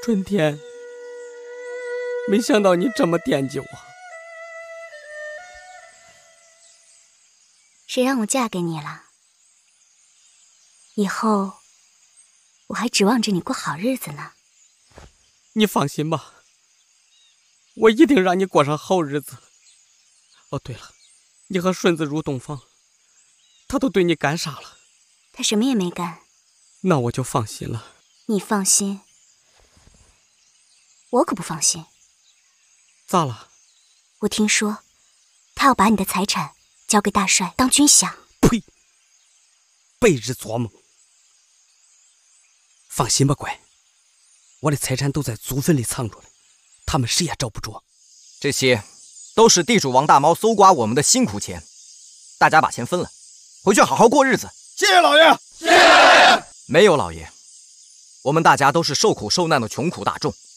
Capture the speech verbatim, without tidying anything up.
春天，没想到你这么惦记我。 谁让我嫁给你了？以后我还指望着你过好日子呢。 你放心吧，我一定让你过上好日子。哦，对了，你和顺子入洞房，他都对你干啥了？ 他什么也没干。 那我就放心了。 你放心，我可不放心。 咋了？ 我听说他要把你的财产交给大帅当军饷。 呸！白日做梦。放心吧，乖，我的财产都在祖坟里藏着了，他们谁也找不着。 这些都是地主王大猫搜刮我们的辛苦钱，大家把钱分了，回去好好过日子。 谢谢老爷，谢谢老爷。 没有老爷，我们大家都是受苦受难的穷苦大众。